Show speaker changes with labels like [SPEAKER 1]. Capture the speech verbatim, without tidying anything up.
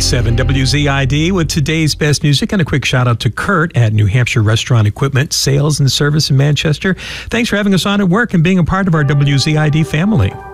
[SPEAKER 1] ninety-seven W Z I D with today's best music, and a quick shout out to Kurt at New Hampshire Restaurant Equipment Sales and Service in Manchester. Thanks for having us on at work and being a part of our W Z I D family.